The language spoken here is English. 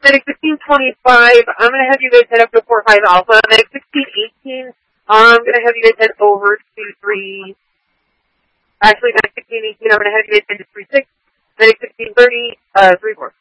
Medic 1625, I'm going to have you guys head up to 4-5 Alpha. Medic 1618, I'm going to have you guys head over to 3... Actually, Medic 1618, I'm going to have you guys head to 3-6. Medic 1630, 3-4.